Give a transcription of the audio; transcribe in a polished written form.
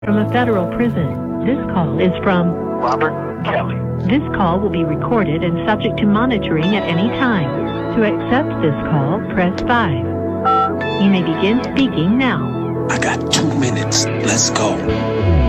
From a federal prison. This call is from Robert Kelly. This call will be recorded and subject to monitoring at any time. To accept this call, press 5. You may begin speaking now. I got 2 minutes. Let's go.